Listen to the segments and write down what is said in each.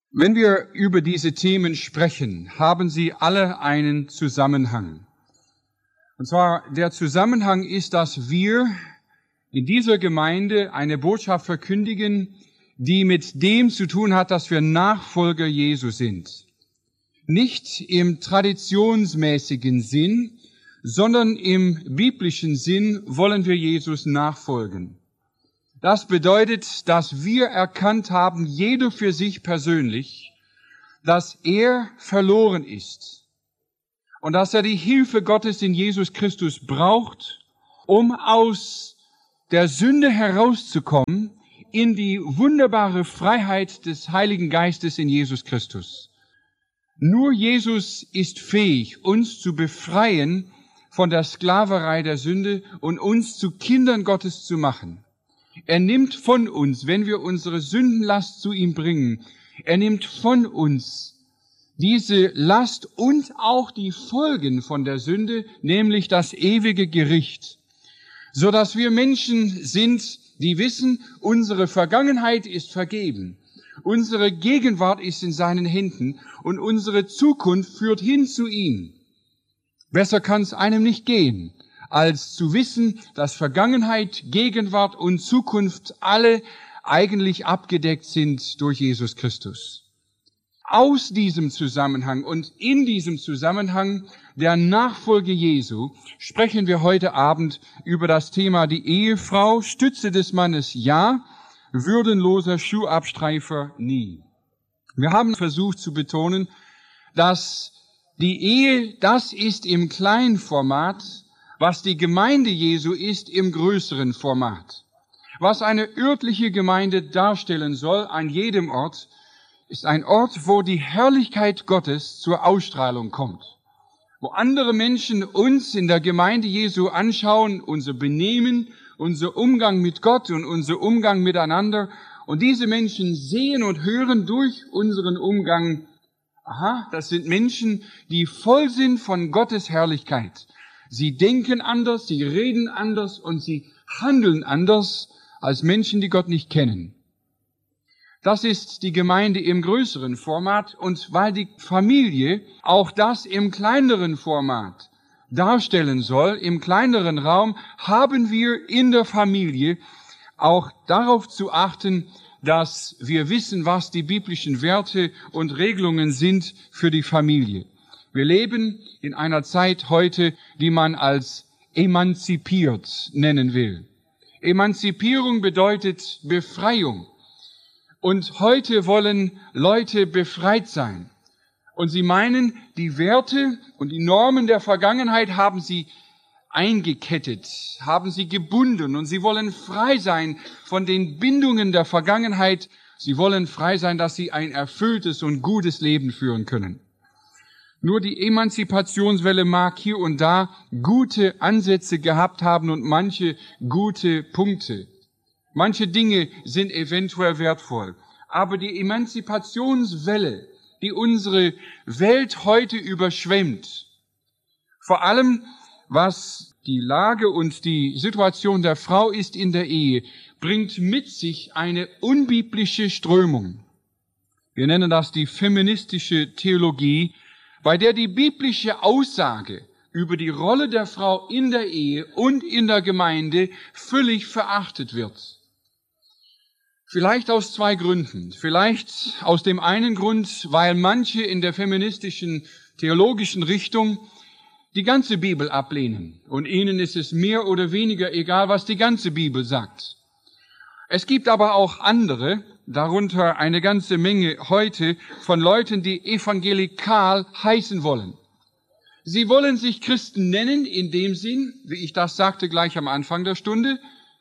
Wenn wir über diese Themen sprechen, haben sie alle einen Zusammenhang. Und zwar der Zusammenhang ist, dass wir in dieser Gemeinde eine Botschaft verkündigen, die mit dem zu tun hat, dass wir Nachfolger Jesu sind. Nicht im traditionsmäßigen Sinn, sondern im biblischen Sinn wollen wir Jesus nachfolgen. Das bedeutet, dass wir erkannt haben, jeder für sich persönlich, dass er verloren ist und dass er die Hilfe Gottes in Jesus Christus braucht, um aus der Sünde herauszukommen in die wunderbare Freiheit des Heiligen Geistes in Jesus Christus. Nur Jesus ist fähig, uns zu befreien von der Sklaverei der Sünde und uns zu Kindern Gottes zu machen. Er nimmt von uns, wenn wir unsere Sündenlast zu ihm bringen, er nimmt von uns diese Last und auch die Folgen von der Sünde, nämlich das ewige Gericht, so dass wir Menschen sind, die wissen, unsere Vergangenheit ist vergeben, unsere Gegenwart ist in seinen Händen und unsere Zukunft führt hin zu ihm. Besser kann es einem nicht gehen, als zu wissen, dass Vergangenheit, Gegenwart und Zukunft alle eigentlich abgedeckt sind durch Jesus Christus. Aus diesem Zusammenhang und in diesem Zusammenhang der Nachfolge Jesu sprechen wir heute Abend über das Thema die Ehefrau, Stütze des Mannes ja, würdenloser Schuhabstreifer nie. Wir haben versucht zu betonen, dass die Ehe, das ist im kleinen Format, was die Gemeinde Jesu ist im größeren Format. Was eine örtliche Gemeinde darstellen soll an jedem Ort, ist ein Ort, wo die Herrlichkeit Gottes zur Ausstrahlung kommt. Wo andere Menschen uns in der Gemeinde Jesu anschauen, unser Benehmen, unser Umgang mit Gott und unser Umgang miteinander. Und diese Menschen sehen und hören durch unseren Umgang, aha, das sind Menschen, die voll sind von Gottes Herrlichkeit. Sie denken anders, sie reden anders und sie handeln anders als Menschen, die Gott nicht kennen. Das ist die Gemeinde im größeren Format und weil die Familie auch das im kleineren Format darstellen soll, im kleineren Raum, haben wir in der Familie auch darauf zu achten, dass wir wissen, was die biblischen Werte und Regelungen sind für die Familie. Wir leben in einer Zeit heute, die man als emanzipiert nennen will. Emanzipierung bedeutet Befreiung. Und heute wollen Leute befreit sein. Und sie meinen, die Werte und die Normen der Vergangenheit haben sie eingekettet, haben sie gebunden. Und sie wollen frei sein von den Bindungen der Vergangenheit. Sie wollen frei sein, dass sie ein erfülltes und gutes Leben führen können. Nur die Emanzipationswelle mag hier und da gute Ansätze gehabt haben und manche gute Punkte. Manche Dinge sind eventuell wertvoll. Aber die Emanzipationswelle, die unsere Welt heute überschwemmt, vor allem was die Lage und die Situation der Frau ist in der Ehe, bringt mit sich eine unbiblische Strömung. Wir nennen das die feministische Theologie, bei der die biblische Aussage über die Rolle der Frau in der Ehe und in der Gemeinde völlig verachtet wird. Vielleicht aus zwei Gründen. Vielleicht aus dem einen Grund, weil manche in der feministischen theologischen Richtung die ganze Bibel ablehnen. Und ihnen ist es mehr oder weniger egal, was die ganze Bibel sagt. Es gibt aber auch andere, darunter eine ganze Menge heute von Leuten, die evangelikal heißen wollen. Sie wollen sich Christen nennen in dem Sinn, wie ich das sagte gleich am Anfang der Stunde.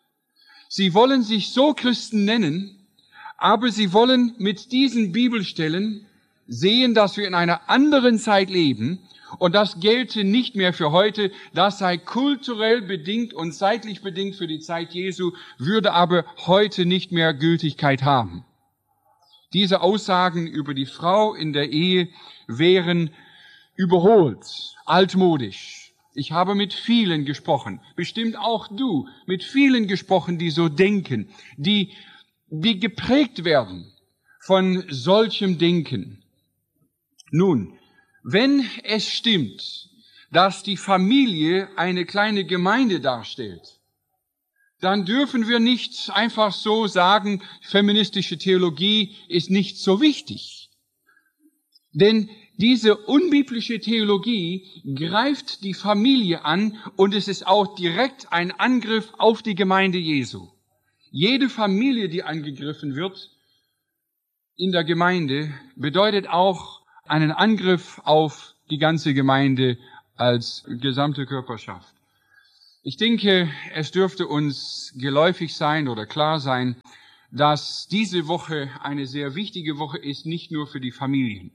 Sie wollen sich so Christen nennen, aber sie wollen mit diesen Bibelstellen sehen, dass wir in einer anderen Zeit leben und das gelte nicht mehr für heute, das sei kulturell bedingt und zeitlich bedingt für die Zeit Jesu, würde aber heute nicht mehr Gültigkeit haben. Diese Aussagen über die Frau in der Ehe wären überholt, altmodisch. Ich habe mit vielen gesprochen, bestimmt auch du, mit vielen gesprochen, die so denken, die geprägt werden von solchem Denken. Nun, wenn es stimmt, dass die Familie eine kleine Gemeinde darstellt, dann dürfen wir nicht einfach so sagen, feministische Theologie ist nicht so wichtig. Denn diese unbiblische Theologie greift die Familie an und es ist auch direkt ein Angriff auf die Gemeinde Jesu. Jede Familie, die angegriffen wird in der Gemeinde, bedeutet auch einen Angriff auf die ganze Gemeinde als gesamte Körperschaft. Ich denke, es dürfte uns geläufig sein oder klar sein, dass diese Woche eine sehr wichtige Woche ist, nicht nur für die Familien,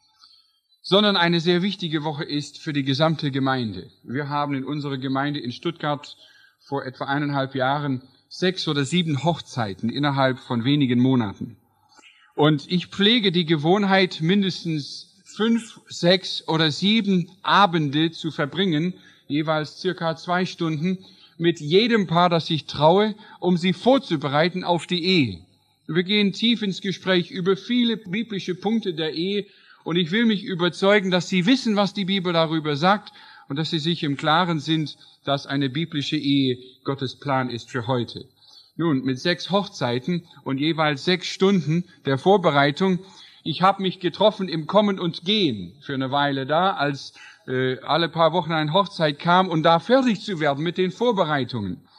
sondern eine sehr wichtige Woche ist für die gesamte Gemeinde. Wir haben in unserer Gemeinde in Stuttgart vor etwa 1,5 Jahren 6 oder 7 Hochzeiten innerhalb von wenigen Monaten. Und ich pflege die Gewohnheit, mindestens 5, 6 oder 7 Abende zu verbringen, jeweils circa 2 Stunden, mit jedem Paar, das ich traue, um sie vorzubereiten auf die Ehe. Wir gehen tief ins Gespräch über viele biblische Punkte der Ehe und ich will mich überzeugen, dass sie wissen, was die Bibel darüber sagt und dass sie sich im Klaren sind, dass eine biblische Ehe Gottes Plan ist für heute. Nun, mit 6 Hochzeiten und jeweils 6 Stunden der Vorbereitung, ich habe mich getroffen im Kommen und Gehen für eine Weile da, als alle paar Wochen eine Hochzeit kam und da fertig zu werden mit den Vorbereitungen.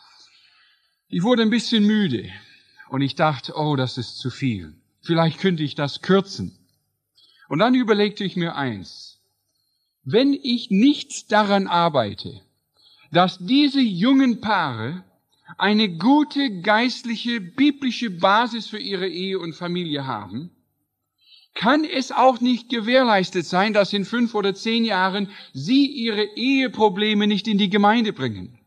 Ich wurde ein bisschen müde und ich dachte, oh, das ist zu viel. Vielleicht könnte ich das kürzen. Und dann überlegte ich mir eins: Wenn ich nicht daran arbeite, dass diese jungen Paare eine gute geistliche, biblische Basis für ihre Ehe und Familie haben, kann es auch nicht gewährleistet sein, dass in 5 oder 10 Jahren sie ihre Eheprobleme nicht in die Gemeinde bringen.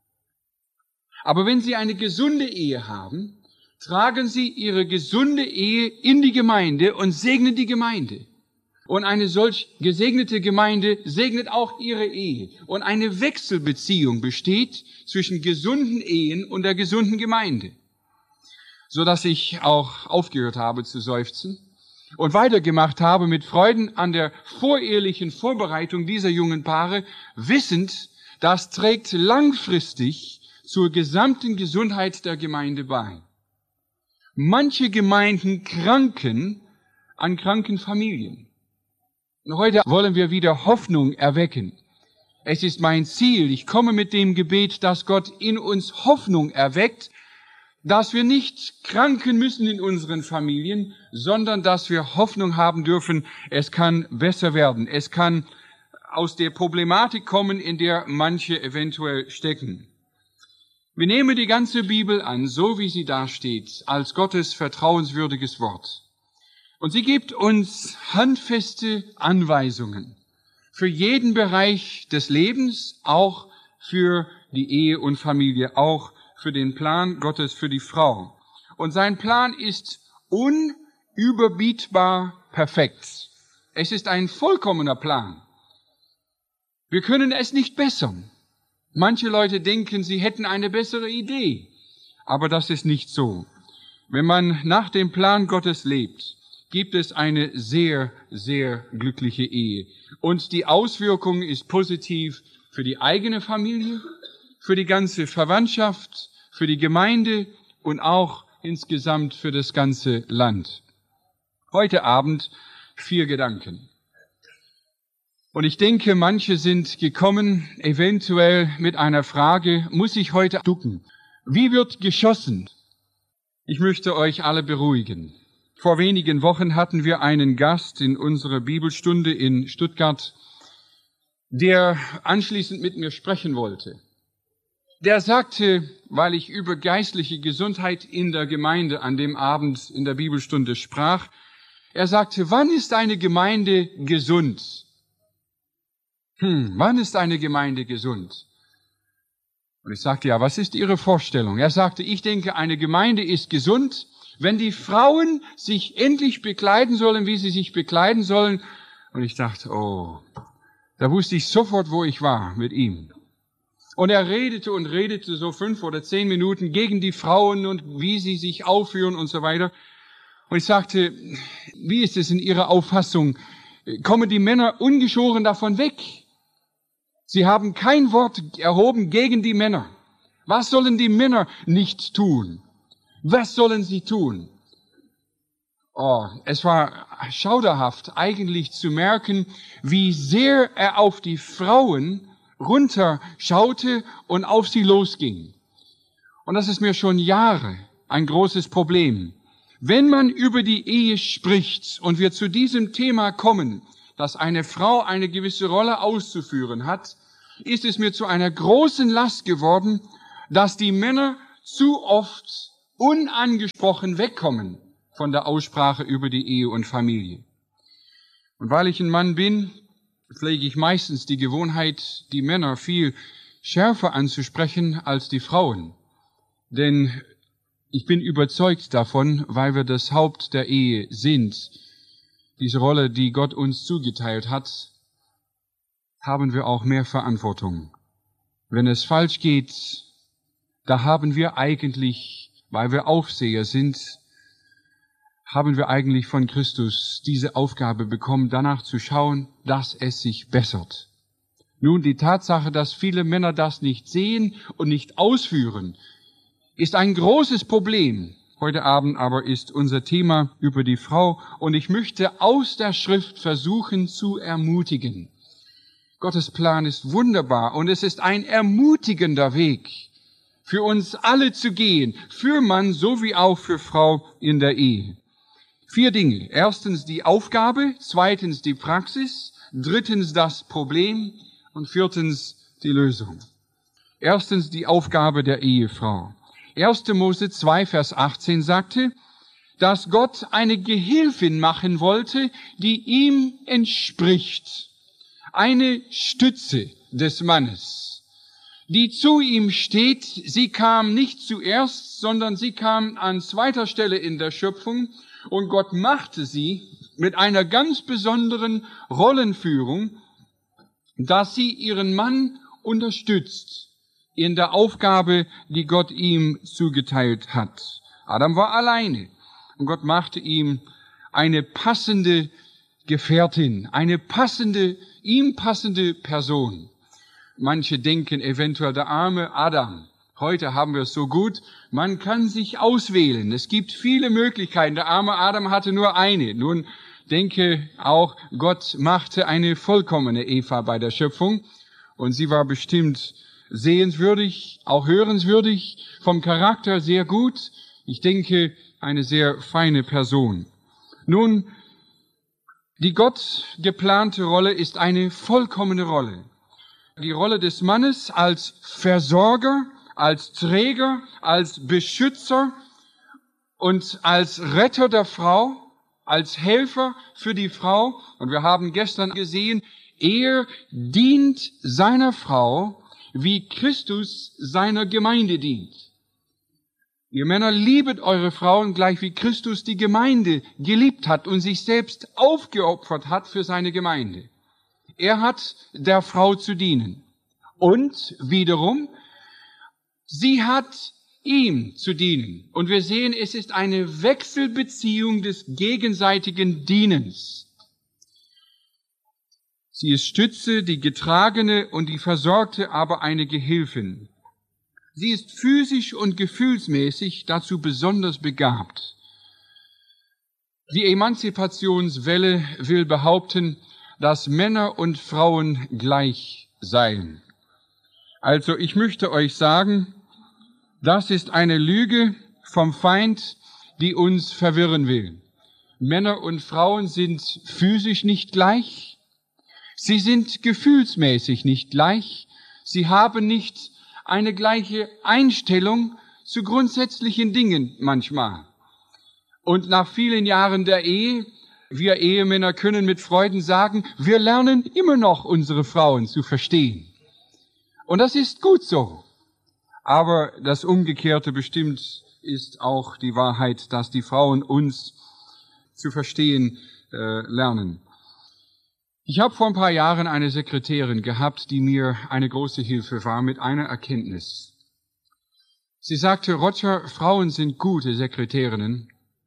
Aber wenn sie eine gesunde Ehe haben, tragen sie ihre gesunde Ehe in die Gemeinde und segnen die Gemeinde. Und eine solch gesegnete Gemeinde segnet auch ihre Ehe. Und eine Wechselbeziehung besteht zwischen gesunden Ehen und der gesunden Gemeinde. So dass ich auch aufgehört habe zu seufzen und weitergemacht habe mit Freuden an der vorehelichen Vorbereitung dieser jungen Paare, wissend, das trägt langfristig zur gesamten Gesundheit der Gemeinde bei. Manche Gemeinden kranken an kranken Familien. Und heute wollen wir wieder Hoffnung erwecken. Es ist mein Ziel, ich komme mit dem Gebet, dass Gott in uns Hoffnung erweckt, dass wir nicht kranken müssen in unseren Familien, sondern dass wir Hoffnung haben dürfen, es kann besser werden. Es kann aus der Problematik kommen, in der manche eventuell stecken. Wir nehmen die ganze Bibel an, so wie sie dasteht, als Gottes vertrauenswürdiges Wort. Und sie gibt uns handfeste Anweisungen für jeden Bereich des Lebens, auch für die Ehe und Familie, auch für den Plan Gottes für die Frau. Und sein Plan ist unüberbietbar perfekt. Es ist ein vollkommener Plan. Wir können es nicht bessern. Manche Leute denken, sie hätten eine bessere Idee, aber das ist nicht so. Wenn man nach dem Plan Gottes lebt, gibt es eine sehr, sehr glückliche Ehe. Und die Auswirkung ist positiv für die eigene Familie, für die ganze Verwandtschaft, für die Gemeinde und auch insgesamt für das ganze Land. Heute Abend 4 Gedanken. Und ich denke, manche sind gekommen, eventuell mit einer Frage, muss ich heute ducken? Wie wird geschossen? Ich möchte euch alle beruhigen. Vor wenigen Wochen hatten wir einen Gast in unserer Bibelstunde in Stuttgart, der anschließend mit mir sprechen wollte. Der sagte, weil ich über geistliche Gesundheit in der Gemeinde an dem Abend in der Bibelstunde sprach, er sagte, wann ist eine Gemeinde gesund? Wann ist eine Gemeinde gesund? Und ich sagte, ja, was ist Ihre Vorstellung? Er sagte, ich denke, eine Gemeinde ist gesund, wenn die Frauen sich endlich bekleiden sollen, wie sie sich bekleiden sollen. Und ich dachte, oh, da wusste ich sofort, wo ich war mit ihm. Und er redete und redete so 5 oder 10 Minuten gegen die Frauen und wie sie sich aufführen und so weiter. Und ich sagte, wie ist es in Ihrer Auffassung? Kommen die Männer ungeschoren davon weg? Sie haben kein Wort erhoben gegen die Männer. Was sollen die Männer nicht tun? Was sollen sie tun? Oh, es war schauderhaft eigentlich zu merken, wie sehr er auf die Frauen runterschaute und auf sie losging. Und das ist mir schon Jahre ein großes Problem. Wenn man über die Ehe spricht und wir zu diesem Thema kommen, dass eine Frau eine gewisse Rolle auszuführen hat, ist es mir zu einer großen Last geworden, dass die Männer zu oft unangesprochen wegkommen von der Aussprache über die Ehe und Familie. Und weil ich ein Mann bin, pflege ich meistens die Gewohnheit, die Männer viel schärfer anzusprechen als die Frauen. Denn ich bin überzeugt davon, weil wir das Haupt der Ehe sind, diese Rolle, die Gott uns zugeteilt hat, haben wir auch mehr Verantwortung. Wenn es falsch geht, da haben wir eigentlich, weil wir Aufseher sind, haben wir eigentlich von Christus diese Aufgabe bekommen, danach zu schauen, dass es sich bessert. Nun, die Tatsache, dass viele Männer das nicht sehen und nicht ausführen, ist ein großes Problem. Heute Abend aber ist unser Thema über die Frau und ich möchte aus der Schrift versuchen zu ermutigen. Gottes Plan ist wunderbar und es ist ein ermutigender Weg für uns alle zu gehen, für Mann sowie auch für Frau in der Ehe. 4 Dinge. Erstens die Aufgabe, zweitens die Praxis, drittens das Problem und viertens die Lösung. Erstens die Aufgabe der Ehefrau. 1. Mose 2, Vers 18 sagte, dass Gott eine Gehilfin machen wollte, die ihm entspricht. Eine Stütze des Mannes, die zu ihm steht. Sie kam nicht zuerst, sondern sie kam an zweiter Stelle in der Schöpfung. Und Gott machte sie mit einer ganz besonderen Rollenführung, dass sie ihren Mann unterstützt in der Aufgabe, die Gott ihm zugeteilt hat. Adam war alleine und Gott machte ihm eine passende Gefährtin, eine ihm passende Person. Manche denken eventuell, der arme Adam. Heute haben wir es so gut, man kann sich auswählen. Es gibt viele Möglichkeiten. Der arme Adam hatte nur eine. Nun denke auch, Gott machte eine vollkommene Eva bei der Schöpfung. Und sie war bestimmt sehenswürdig, auch hörenswürdig, vom Charakter sehr gut. Ich denke, eine sehr feine Person. Nun, die Gott geplante Rolle ist eine vollkommene Rolle. Die Rolle des Mannes als Versorger, als Träger, als Beschützer und als Retter der Frau, als Helfer für die Frau. Und wir haben gestern gesehen, er dient seiner Frau, wie Christus seiner Gemeinde dient. Ihr Männer, liebet eure Frauen gleich wie Christus die Gemeinde geliebt hat und sich selbst aufgeopfert hat für seine Gemeinde. Er hat der Frau zu dienen. Und wiederum, sie hat ihm zu dienen. Und wir sehen, es ist eine Wechselbeziehung des gegenseitigen Dienens. Sie ist Stütze, die Getragene und die Versorgte, aber eine Gehilfin. Sie ist physisch und gefühlsmäßig dazu besonders begabt. Die Emanzipationswelle will behaupten, dass Männer und Frauen gleich seien. Also ich möchte euch sagen, das ist eine Lüge vom Feind, die uns verwirren will. Männer und Frauen sind physisch nicht gleich. Sie sind gefühlsmäßig nicht gleich. Sie haben nicht eine gleiche Einstellung zu grundsätzlichen Dingen manchmal. Und nach vielen Jahren der Ehe, wir Ehemänner können mit Freuden sagen, wir lernen immer noch unsere Frauen zu verstehen. Und das ist gut so. Aber das Umgekehrte bestimmt ist auch die Wahrheit, dass die Frauen uns zu verstehen lernen. Ich habe vor ein paar Jahren eine Sekretärin gehabt, die mir eine große Hilfe war mit einer Erkenntnis. Sie sagte, Roger, Frauen sind gute Sekretärinnen,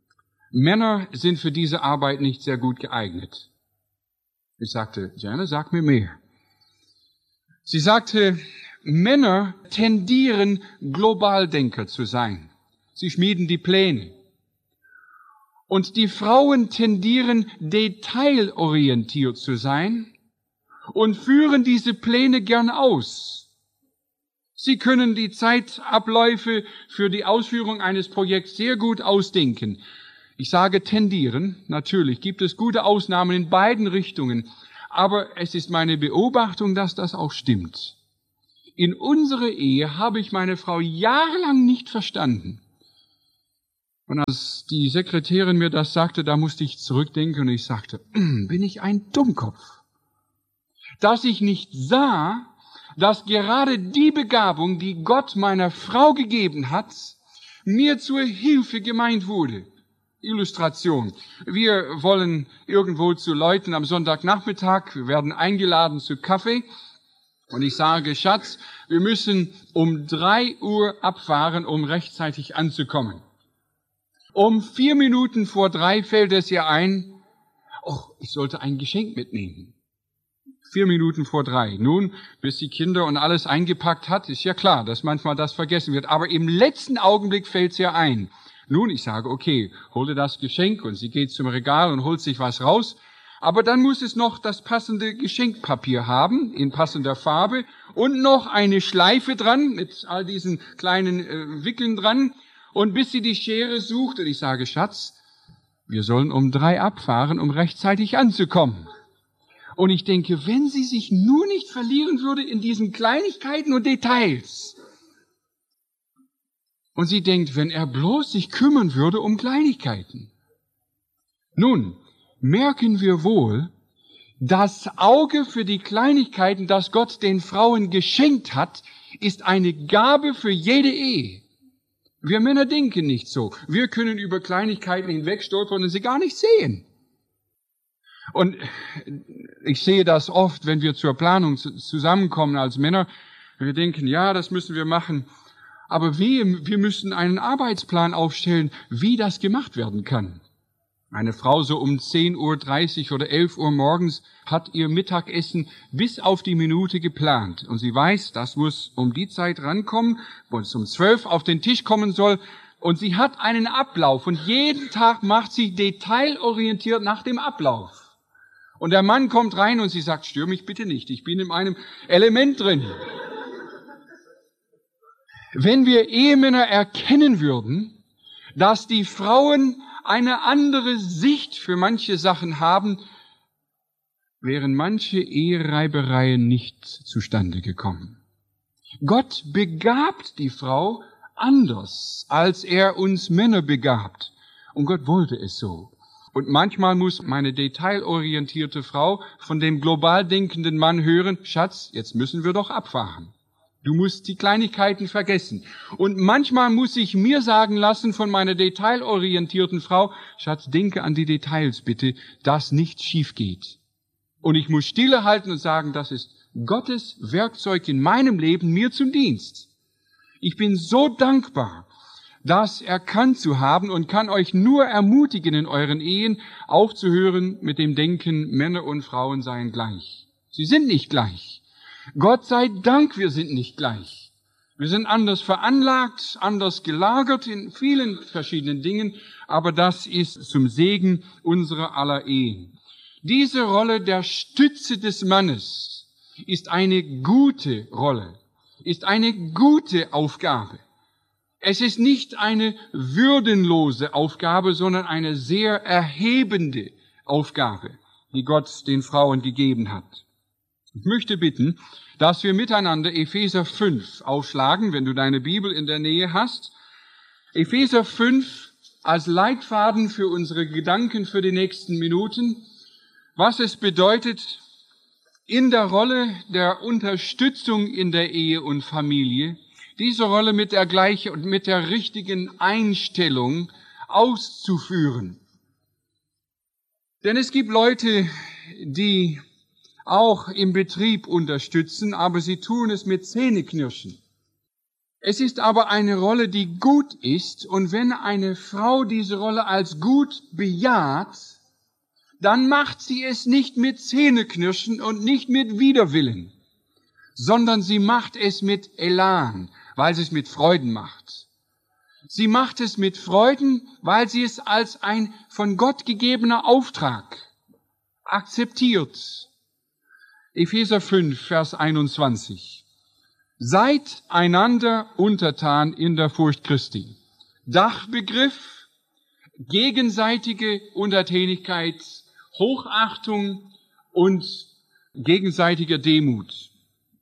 Männer sind für diese Arbeit nicht sehr gut geeignet. Ich sagte, Jana, sag mir mehr. Sie sagte, Männer tendieren, Globaldenker zu sein. Sie schmieden die Pläne. Und die Frauen tendieren, detailorientiert zu sein und führen diese Pläne gern aus. Sie können die Zeitabläufe für die Ausführung eines Projekts sehr gut ausdenken. Ich sage tendieren, natürlich gibt es gute Ausnahmen in beiden Richtungen, aber es ist meine Beobachtung, dass das auch stimmt. In unserer Ehe habe ich meine Frau jahrelang nicht verstanden. Und als die Sekretärin mir das sagte, da musste ich zurückdenken und ich sagte, bin ich ein Dummkopf, dass ich nicht sah, dass gerade die Begabung, die Gott meiner Frau gegeben hat, mir zur Hilfe gemeint wurde. Illustration. Wir wollen irgendwo zu Leuten am Sonntagnachmittag, wir werden eingeladen zu Kaffee und ich sage, Schatz, wir müssen um 3 Uhr abfahren, um rechtzeitig anzukommen. Um 4 Minuten vor 3 fällt es ihr ein, ich sollte ein Geschenk mitnehmen. 4 Minuten vor 3. Nun, bis die Kinder und alles eingepackt hat, ist ja klar, dass manchmal das vergessen wird. Aber im letzten Augenblick fällt es ihr ein. Nun, ich sage, okay, hol dir das Geschenk und sie geht zum Regal und holt sich was raus. Aber dann muss es noch das passende Geschenkpapier haben, in passender Farbe und noch eine Schleife dran, mit all diesen kleinen Wickeln dran. Und bis sie die Schere sucht, und ich sage, Schatz, wir sollen um 3 abfahren, um rechtzeitig anzukommen. Und ich denke, wenn sie sich nur nicht verlieren würde in diesen Kleinigkeiten und Details. Und sie denkt, wenn er bloß sich kümmern würde um Kleinigkeiten. Nun, merken wir wohl, das Auge für die Kleinigkeiten, das Gott den Frauen geschenkt hat, ist eine Gabe für jede Ehe. Wir Männer denken nicht so. Wir können über Kleinigkeiten hinwegstolpern und sie gar nicht sehen. Und ich sehe das oft, wenn wir zur Planung zusammenkommen als Männer. Wir denken, ja, das müssen wir machen. Aber wir müssen einen Arbeitsplan aufstellen, wie das gemacht werden kann. Eine Frau so um 10:30 Uhr oder 11 Uhr morgens hat ihr Mittagessen bis auf die Minute geplant. Und sie weiß, das muss um die Zeit rankommen, wo es um 12 auf den Tisch kommen soll. Und sie hat einen Ablauf. Und jeden Tag macht sie detailorientiert nach dem Ablauf. Und der Mann kommt rein und sie sagt, stör mich bitte nicht, ich bin in einem Element drin. Wenn wir Ehemänner erkennen würden, dass die Frauen eine andere Sicht für manche Sachen haben, wären manche Ehereibereien nicht zustande gekommen. Gott begabt die Frau anders, als er uns Männer begabt. Und Gott wollte es so. Und manchmal muss meine detailorientierte Frau von dem global denkenden Mann hören, Schatz, jetzt müssen wir doch abfahren. Du musst die Kleinigkeiten vergessen. Und manchmal muss ich mir sagen lassen von meiner detailorientierten Frau, Schatz, denke an die Details bitte, dass nichts schief geht. Und ich muss Stille halten und sagen, das ist Gottes Werkzeug in meinem Leben mir zum Dienst. Ich bin so dankbar, das erkannt zu haben und kann euch nur ermutigen, in euren Ehen aufzuhören mit dem Denken, Männer und Frauen seien gleich. Sie sind nicht gleich. Gott sei Dank, wir sind nicht gleich. Wir sind anders veranlagt, anders gelagert in vielen verschiedenen Dingen, aber das ist zum Segen unserer aller Ehen. Diese Rolle der Stütze des Mannes ist eine gute Rolle, ist eine gute Aufgabe. Es ist nicht eine würdenlose Aufgabe, sondern eine sehr erhebende Aufgabe, die Gott den Frauen gegeben hat. Ich möchte bitten, dass wir miteinander Epheser 5 aufschlagen, wenn du deine Bibel in der Nähe hast. Epheser 5 als Leitfaden für unsere Gedanken für die nächsten Minuten. Was es bedeutet, in der Rolle der Unterstützung in der Ehe und Familie, diese Rolle mit der gleichen und mit der richtigen Einstellung auszuführen. Denn es gibt Leute, die auch im Betrieb unterstützen, aber sie tun es mit Zähneknirschen. Es ist aber eine Rolle, die gut ist, und wenn eine Frau diese Rolle als gut bejaht, dann macht sie es nicht mit Zähneknirschen und nicht mit Widerwillen, sondern sie macht es mit Elan, weil sie es mit Freuden macht. Sie macht es mit Freuden, weil sie es als ein von Gott gegebener Auftrag akzeptiert. Epheser 5, Vers 21. Seid einander untertan in der Furcht Christi. Dachbegriff, gegenseitige Untertänigkeit, Hochachtung und gegenseitiger Demut.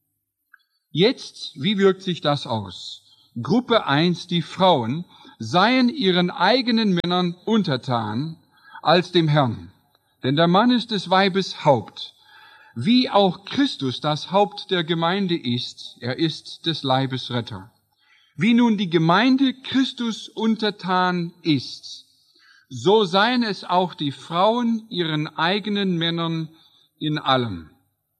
Jetzt, wie wirkt sich das aus? Gruppe 1, die Frauen, seien ihren eigenen Männern untertan als dem Herrn. Denn der Mann ist des Weibes Haupt. Wie auch Christus das Haupt der Gemeinde ist, er ist des Leibes Retter. Wie nun die Gemeinde Christus untertan ist, so seien es auch die Frauen ihren eigenen Männern in allem.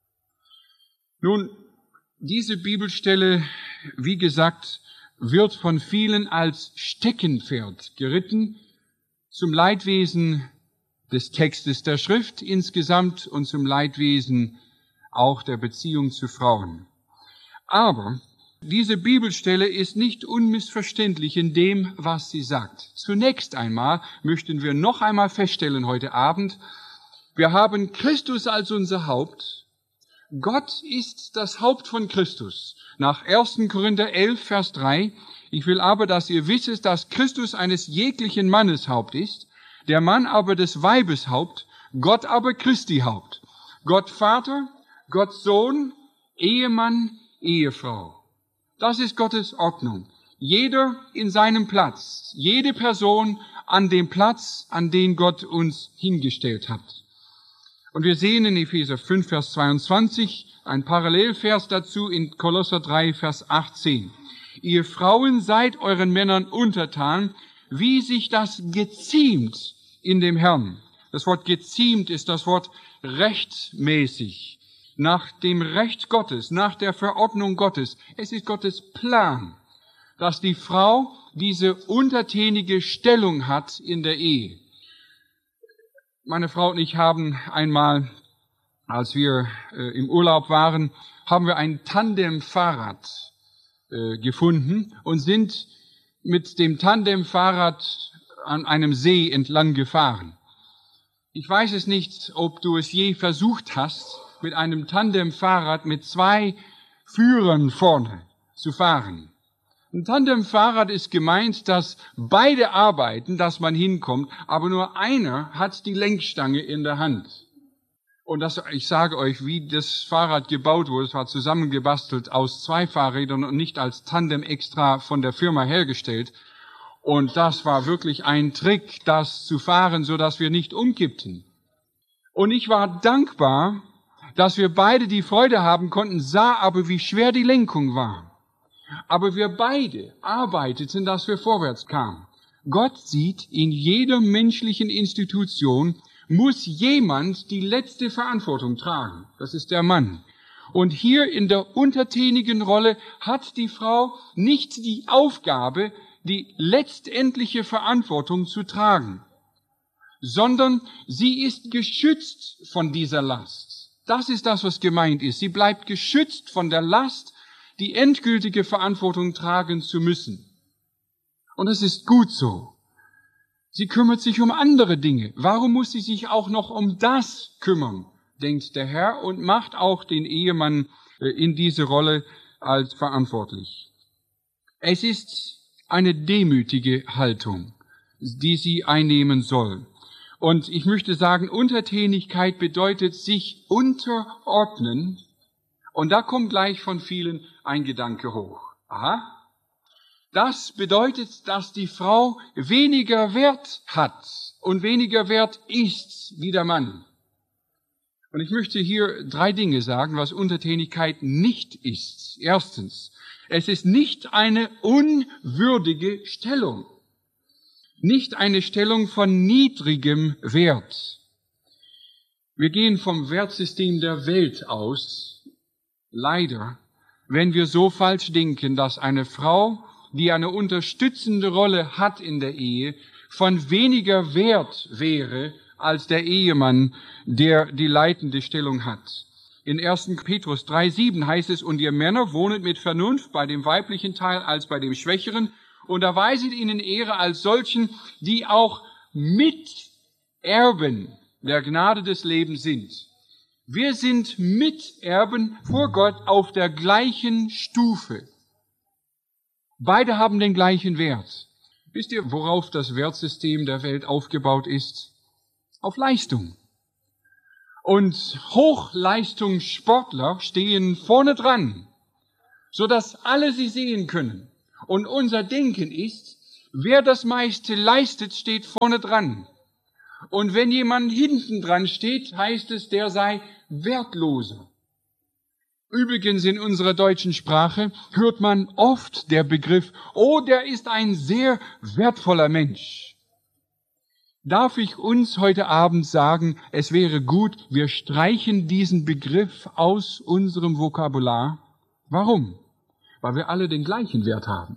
Nun, diese Bibelstelle, wie gesagt, wird von vielen als Steckenpferd geritten, zum Leidwesen des Textes der Schrift insgesamt und zum Leidwesen auch der Beziehung zu Frauen. Aber diese Bibelstelle ist nicht unmissverständlich in dem, was sie sagt. Zunächst einmal möchten wir noch einmal feststellen heute Abend, wir haben Christus als unser Haupt. Gott ist das Haupt von Christus. Nach 1. Korinther 11, Vers 3. Ich will aber, dass ihr wisset, dass Christus eines jeglichen Mannes Haupt ist, der Mann aber des Weibes Haupt, Gott aber Christi Haupt. Gott Vater, Gott Sohn, Ehemann, Ehefrau. Das ist Gottes Ordnung. Jeder in seinem Platz, jede Person an dem Platz, an den Gott uns hingestellt hat. Und wir sehen in Epheser 5, Vers 22 ein Parallelvers dazu in Kolosser 3, Vers 18. Ihr Frauen seid euren Männern untertan, wie sich das geziemt in dem Herrn. Das Wort geziemt ist das Wort rechtmäßig, nach dem Recht Gottes, nach der Verordnung Gottes. Es ist Gottes Plan, dass die Frau diese untertänige Stellung hat in der Ehe. Meine Frau und ich haben einmal, als wir im Urlaub waren, haben wir ein Tandemfahrrad gefunden und sind mit dem Tandemfahrrad an einem See entlang gefahren. Ich weiß es nicht, ob du es je versucht hast, mit einem Tandemfahrrad mit 2 Führern vorne zu fahren. Ein Tandemfahrrad ist gemeint, dass beide arbeiten, dass man hinkommt, aber nur einer hat die Lenkstange in der Hand. Und ich sage euch, wie das Fahrrad gebaut wurde, es war zusammengebastelt aus 2 Fahrrädern und nicht als Tandem extra von der Firma hergestellt. Und das war wirklich ein Trick, das zu fahren, so dass wir nicht umkippten. Und ich war dankbar, dass wir beide die Freude haben konnten, sah aber, wie schwer die Lenkung war. Aber wir beide arbeiteten, dass wir vorwärts kamen. Gott sieht, in jeder menschlichen Institution muss jemand die letzte Verantwortung tragen. Das ist der Mann. Und hier in der untertänigen Rolle hat die Frau nicht die Aufgabe, die letztendliche Verantwortung zu tragen, sondern sie ist geschützt von dieser Last. Das ist das, was gemeint ist. Sie bleibt geschützt von der Last, die endgültige Verantwortung tragen zu müssen. Und das ist gut so. Sie kümmert sich um andere Dinge. Warum muss sie sich auch noch um das kümmern, denkt der Herr, und macht auch den Ehemann in diese Rolle als verantwortlich. Es ist eine demütige Haltung, die sie einnehmen soll. Und ich möchte sagen, Untertänigkeit bedeutet sich unterordnen. Und da kommt gleich von vielen ein Gedanke hoch. Aha. Das bedeutet, dass die Frau weniger Wert hat und weniger Wert ist wie der Mann. Und ich möchte hier 3 Dinge sagen, was Untertänigkeit nicht ist. Erstens, es ist nicht eine unwürdige Stellung. Nicht eine Stellung von niedrigem Wert. Wir gehen vom Wertsystem der Welt aus, leider, wenn wir so falsch denken, dass eine Frau, die eine unterstützende Rolle hat in der Ehe, von weniger Wert wäre als der Ehemann, der die leitende Stellung hat. In 1. Petrus 3,7 heißt es, und ihr Männer wohnet mit Vernunft bei dem weiblichen Teil als bei dem Schwächeren und erweiset ihnen Ehre als solchen, die auch Miterben der Gnade des Lebens sind. Wir sind Miterben vor Gott auf der gleichen Stufe. Beide haben den gleichen Wert. Wisst ihr, worauf das Wertsystem der Welt aufgebaut ist? Auf Leistung. Und Hochleistungssportler stehen vorne dran, sodass alle sie sehen können. Und unser Denken ist, wer das meiste leistet, steht vorne dran. Und wenn jemand hinten dran steht, heißt es, der sei wertloser. Übrigens in unserer deutschen Sprache hört man oft der Begriff, oh, der ist ein sehr wertvoller Mensch. Darf ich uns heute Abend sagen, es wäre gut, wir streichen diesen Begriff aus unserem Vokabular? Warum? Weil wir alle den gleichen Wert haben.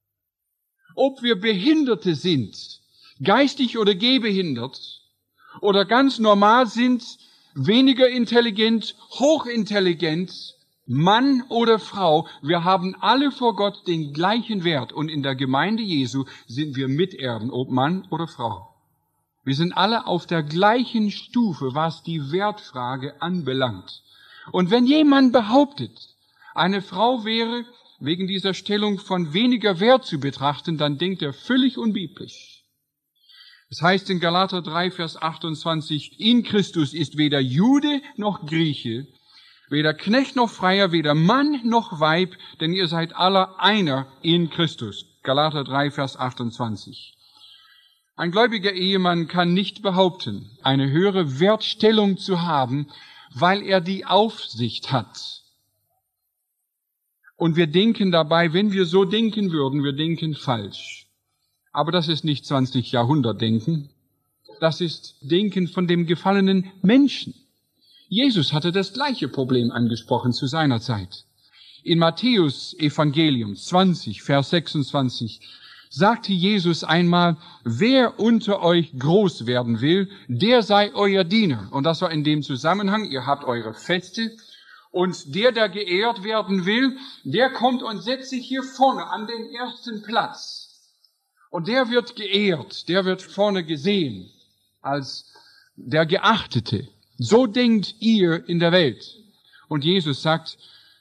Ob wir Behinderte sind, geistig oder gehbehindert, oder ganz normal sind, weniger intelligent, hochintelligent, Mann oder Frau, wir haben alle vor Gott den gleichen Wert. Und in der Gemeinde Jesu sind wir Miterben, ob Mann oder Frau. Wir sind alle auf der gleichen Stufe, was die Wertfrage anbelangt. Und wenn jemand behauptet, eine Frau wäre wegen dieser Stellung von weniger Wert zu betrachten, dann denkt er völlig unbiblisch. Es heißt in Galater 3, Vers 28, in Christus ist weder Jude noch Grieche, weder Knecht noch Freier, weder Mann noch Weib, denn ihr seid alle einer in Christus. Galater 3, Vers 28. Ein gläubiger Ehemann kann nicht behaupten, eine höhere Wertstellung zu haben, weil er die Aufsicht hat. Und wir denken dabei, wenn wir so denken würden, wir denken falsch. Aber das ist nicht 20 Jahrhundert Denken. Das ist Denken von dem gefallenen Menschen. Jesus hatte das gleiche Problem angesprochen zu seiner Zeit. In Matthäus Evangelium 20, Vers 26 sagte Jesus einmal, wer unter euch groß werden will, der sei euer Diener. Und das war in dem Zusammenhang, ihr habt eure Feste. Und der geehrt werden will, der kommt und setzt sich hier vorne an den ersten Platz. Und der wird geehrt, der wird vorne gesehen als der Geachtete. So denkt ihr in der Welt. Und Jesus sagt,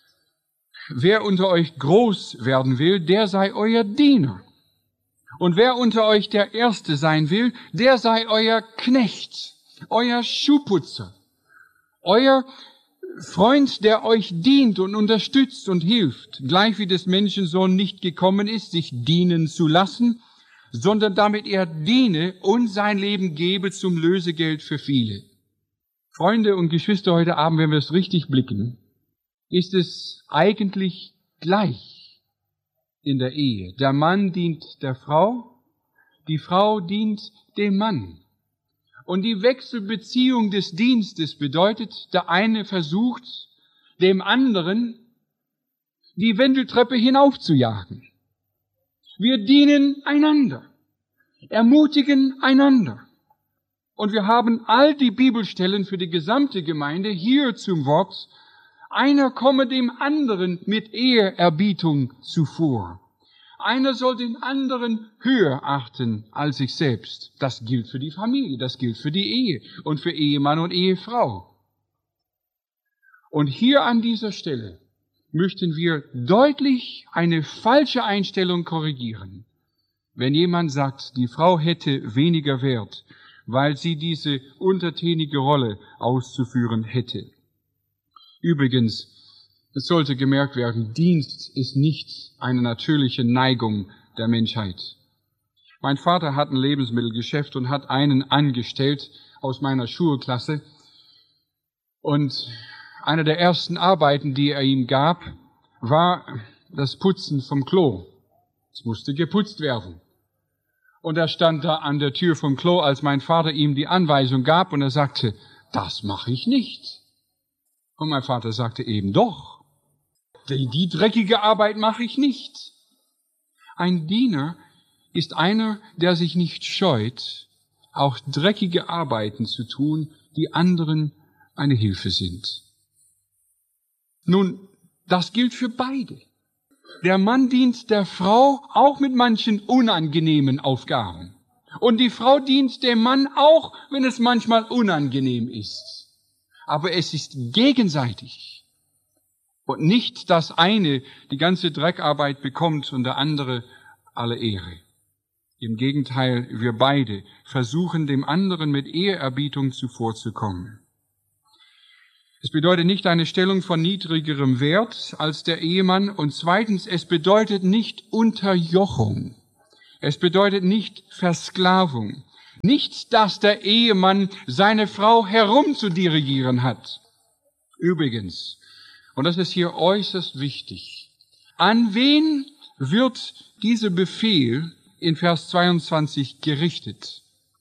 wer unter euch groß werden will, der sei euer Diener. Und wer unter euch der Erste sein will, der sei euer Knecht, euer Schuhputzer, euer Freund, der euch dient und unterstützt und hilft, gleich wie des Menschensohn nicht gekommen ist, sich dienen zu lassen, sondern damit er diene und sein Leben gebe zum Lösegeld für viele. Freunde und Geschwister, heute Abend, wenn wir es richtig blicken, ist es eigentlich gleich in der Ehe. Der Mann dient der Frau, die Frau dient dem Mann. Und die Wechselbeziehung des Dienstes bedeutet, der eine versucht, dem anderen die Wendeltreppe hinaufzujagen. Wir dienen einander, ermutigen einander. Und wir haben all die Bibelstellen für die gesamte Gemeinde hier zum Wort, einer komme dem anderen mit Ehrerbietung zuvor. Einer soll den anderen höher achten als sich selbst. Das gilt für die Familie, das gilt für die Ehe und für Ehemann und Ehefrau. Und hier an dieser Stelle möchten wir deutlich eine falsche Einstellung korrigieren. Wenn jemand sagt, die Frau hätte weniger Wert, weil sie diese untertänige Rolle auszuführen hätte. Übrigens, es sollte gemerkt werden, Dienst ist nicht eine natürliche Neigung der Menschheit. Mein Vater hat ein Lebensmittelgeschäft und hat einen angestellt aus meiner Schulklasse. Und eine der ersten Arbeiten, die er ihm gab, war das Putzen vom Klo. Es musste geputzt werden. Und er stand da an der Tür vom Klo, als mein Vater ihm die Anweisung gab, und er sagte, das mache ich nicht. Und mein Vater sagte eben doch. die dreckige Arbeit mache ich nicht. Ein Diener ist einer, der sich nicht scheut, auch dreckige Arbeiten zu tun, die anderen eine Hilfe sind. Nun, das gilt für beide. Der Mann dient der Frau auch mit manchen unangenehmen Aufgaben. Und die Frau dient dem Mann auch, wenn es manchmal unangenehm ist. Aber es ist gegenseitig. Und nicht, dass eine die ganze Dreckarbeit bekommt und der andere alle Ehre. Im Gegenteil, wir beide versuchen dem anderen mit Ehrerbietung zuvorzukommen. Es bedeutet nicht eine Stellung von niedrigerem Wert als der Ehemann. Und zweitens, es bedeutet nicht Unterjochung. Es bedeutet nicht Versklavung. Nicht, dass der Ehemann seine Frau herumzudirigieren hat. Übrigens, und das ist hier äußerst wichtig, an wen wird dieser Befehl in Vers 22 gerichtet?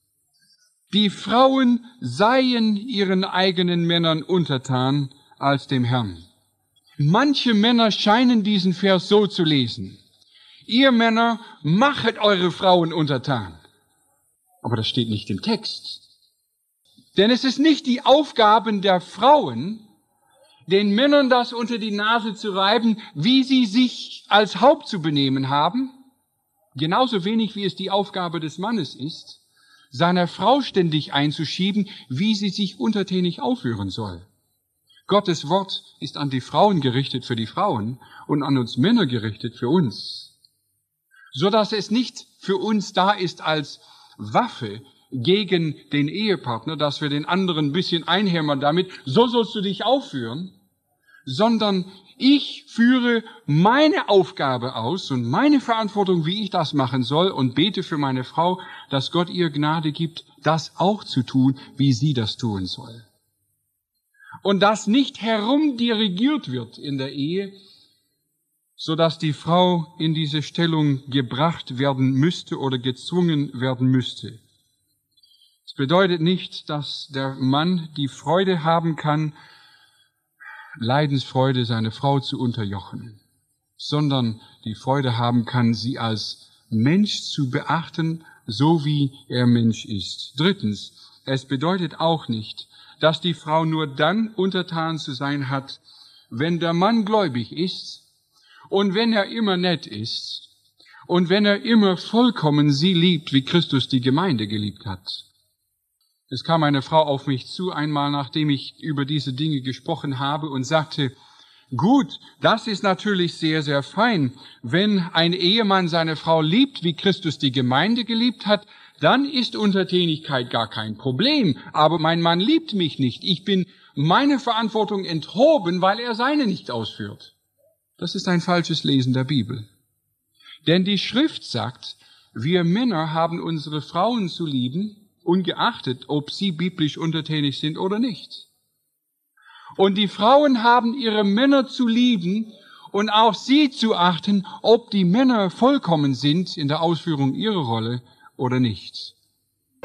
Die Frauen seien ihren eigenen Männern untertan als dem Herrn. Manche Männer scheinen diesen Vers so zu lesen. Ihr Männer, machet eure Frauen untertan. Aber das steht nicht im Text. Denn es ist nicht die Aufgabe der Frauen, den Männern das unter die Nase zu reiben, wie sie sich als Haupt zu benehmen haben. Genauso wenig wie es die Aufgabe des Mannes ist, seiner Frau ständig einzuschieben, wie sie sich untertänig aufführen soll. Gottes Wort ist an die Frauen gerichtet für die Frauen und an uns Männer gerichtet für uns. So dass es nicht für uns da ist als Waffe gegen den Ehepartner, dass wir den anderen ein bisschen einhämmern damit, so sollst du dich aufführen, sondern ich führe meine Aufgabe aus und meine Verantwortung, wie ich das machen soll, und bete für meine Frau, dass Gott ihr Gnade gibt, das auch zu tun, wie sie das tun soll. Und dass nicht herumdirigiert wird in der Ehe, so dass die Frau in diese Stellung gebracht werden müsste oder gezwungen werden müsste. Es bedeutet nicht, dass der Mann die Freude haben kann, Leidensfreude seine Frau zu unterjochen, sondern die Freude haben kann, sie als Mensch zu beachten, so wie er Mensch ist. Drittens, es bedeutet auch nicht, dass die Frau nur dann untertan zu sein hat, wenn der Mann gläubig ist und wenn er immer nett ist und wenn er immer vollkommen sie liebt, wie Christus die Gemeinde geliebt hat. Es kam eine Frau auf mich zu, einmal nachdem ich über diese Dinge gesprochen habe, und sagte, gut, das ist natürlich sehr, sehr fein. Wenn ein Ehemann seine Frau liebt, wie Christus die Gemeinde geliebt hat, dann ist Untertänigkeit gar kein Problem. Aber mein Mann liebt mich nicht. Ich bin meine Verantwortung enthoben, weil er seine nicht ausführt. Das ist ein falsches Lesen der Bibel. Denn die Schrift sagt, wir Männer haben unsere Frauen zu lieben, ungeachtet, ob sie biblisch untertänig sind oder nicht. Und die Frauen haben ihre Männer zu lieben und auch sie zu achten, ob die Männer vollkommen sind in der Ausführung ihrer Rolle oder nicht.